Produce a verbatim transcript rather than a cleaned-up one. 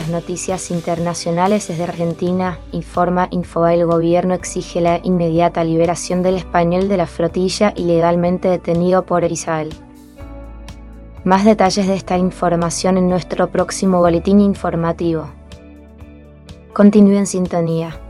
noticias internacionales desde Argentina, informa Infobae. El gobierno exige la inmediata liberación del español de la flotilla ilegalmente detenido por Israel. Más detalles de esta información en nuestro próximo boletín informativo. Continúe en sintonía.